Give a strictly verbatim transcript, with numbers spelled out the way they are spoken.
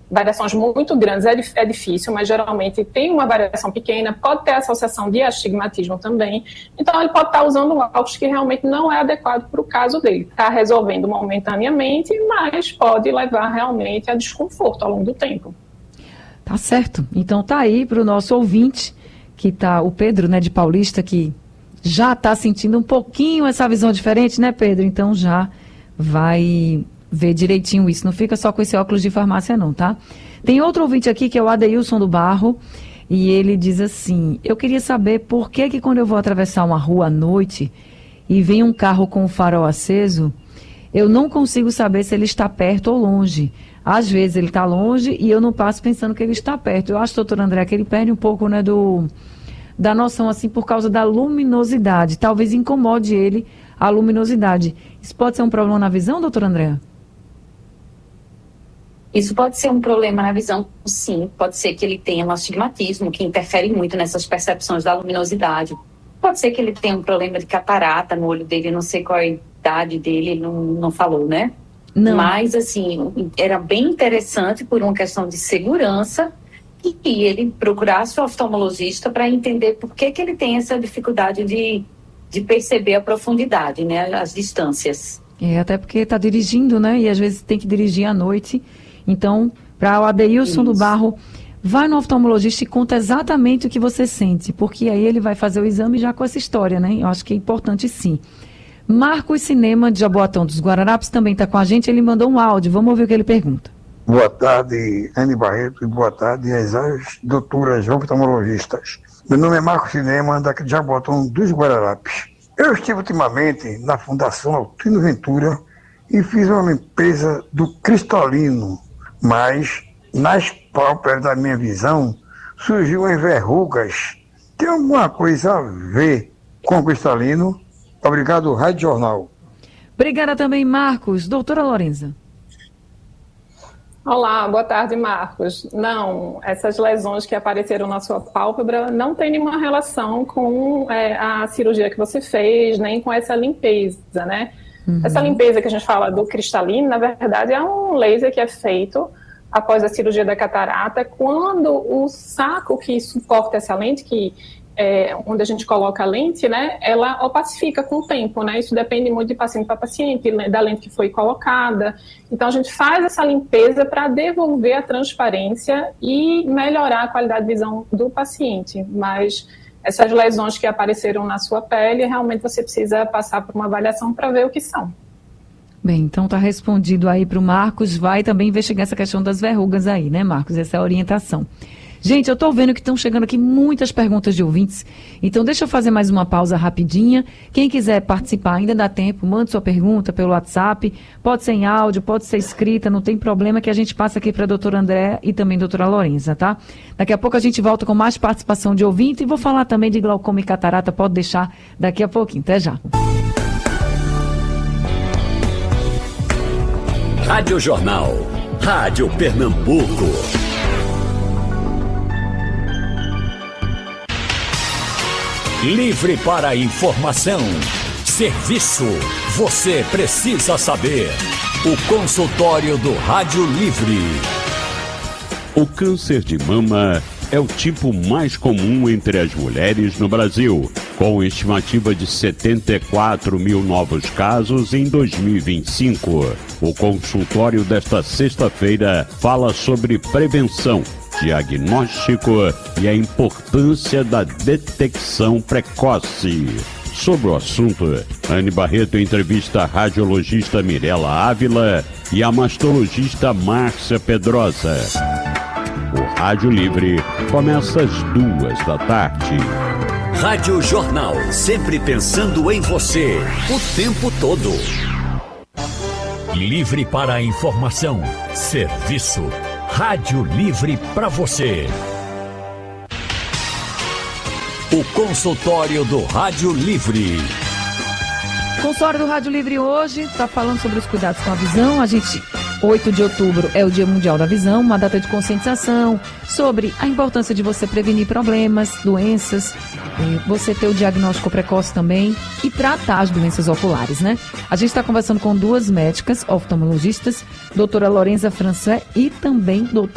variações muito grandes é, é difícil, mas geralmente tem uma variação pequena, pode ter associação de astigmatismo também, então ele pode estar usando óculos que realmente não é adequado para o caso dele. Está resolvendo momentaneamente, mas pode levar realmente a desconforto ao longo do tempo. Tá certo. Então tá aí para o nosso ouvinte, que tá o Pedro, né, de Paulista, que já está sentindo um pouquinho essa visão diferente, né, Pedro? Então já vai ver direitinho isso. Não fica só com esse óculos de farmácia, não, tá? Tem outro ouvinte aqui, que é o Adeilson do Barro, e ele diz assim: eu queria saber por que que quando eu vou atravessar uma rua à noite e vem um carro com o farol aceso, eu não consigo saber se ele está perto ou longe. Às vezes ele está longe e eu não passo pensando que ele está perto. Eu acho, doutor André, que ele perde um pouco, né, do, da noção, assim, por causa da luminosidade. Talvez incomode ele a luminosidade. Isso pode ser um problema na visão, doutor André? Isso pode ser um problema na visão, sim. Pode ser que ele tenha um astigmatismo, que interfere muito nessas percepções da luminosidade. Pode ser que ele tenha um problema de catarata no olho dele, não sei qual é a idade dele, ele não, não falou, né? Não. Mas, assim, era bem interessante por uma questão de segurança que ele procurasse o oftalmologista para entender por que que ele tem essa dificuldade de, de perceber a profundidade, né? As distâncias. É, até porque está dirigindo, né? E às vezes tem que dirigir à noite. Então, para o Adeilson do Barro, vai no oftalmologista e conta exatamente o que você sente, porque aí ele vai fazer o exame já com essa história, né? Eu acho que é importante, sim. Marcos Cinema, de Jaboatão dos Guararapes, também está com a gente. Ele mandou um áudio. Vamos ouvir o que ele pergunta. Boa tarde, Anne Barreto, e boa tarde às doutoras oftalmologistas. Meu nome é Marcos Cinema, daqui de Jaboatão dos Guararapes. Eu estive ultimamente na Fundação Altino Ventura e fiz uma limpeza do cristalino, mas nas pálpebras da minha visão surgiu umas verrugas. Tem alguma coisa a ver com o cristalino? Obrigado, Rádio Jornal. Obrigada também, Marcos. Doutora Lorenza. Olá, boa tarde, Marcos. Não, essas lesões que apareceram na sua pálpebra não tem nenhuma relação com é, a cirurgia que você fez, nem com essa limpeza, né? Uhum. Essa limpeza que a gente fala do cristalino, na verdade, é um laser que é feito após a cirurgia da catarata, quando o saco que suporta essa lente, que é, onde a gente coloca a lente, né, ela opacifica com o tempo, né, isso depende muito de paciente para paciente, da lente que foi colocada. Então a gente faz essa limpeza para devolver a transparência e melhorar a qualidade de visão do paciente, mas essas lesões que apareceram na sua pele, realmente você precisa passar por uma avaliação para ver o que são. Bem, então está respondido aí para o Marcos, vai também investigar essa questão das verrugas aí, né, Marcos, essa é a orientação. Gente, eu estou vendo que estão chegando aqui muitas perguntas de ouvintes, então deixa eu fazer mais uma pausa rapidinha. Quem quiser participar, ainda dá tempo, mande sua pergunta pelo WhatsApp, pode ser em áudio, pode ser escrita, não tem problema, que a gente passa aqui para a doutora André e também a doutora Lorenza, tá? Daqui a pouco a gente volta com mais participação de ouvinte e vou falar também de glaucoma e catarata, pode deixar daqui a pouquinho, até já. Rádio Jornal, Rádio Pernambuco. Livre para a informação. Serviço. Você precisa saber. O consultório do Rádio Livre. O câncer de mama é o tipo mais comum entre as mulheres no Brasil, com estimativa de setenta e quatro mil novos casos em dois mil e vinte e cinco. O consultório desta sexta-feira fala sobre prevenção, diagnóstico e a importância da detecção precoce. Sobre o assunto, Anne Barreto entrevista a radiologista Mirela Ávila e a mastologista Márcia Pedrosa. O Rádio Livre começa às duas da tarde. Rádio Jornal, sempre pensando em você, o tempo todo. Livre para a informação, serviço. Rádio Livre para você. O consultório do Rádio Livre. O consultório do Rádio Livre hoje está falando sobre os cuidados com a visão. A gente, oito de outubro é o Dia Mundial da Visão, uma data de conscientização sobre a importância de você prevenir problemas, doenças, você ter o diagnóstico precoce também e tratar as doenças oculares, né? A gente está conversando com duas médicas oftalmologistas, doutora Lorenza François e também doutor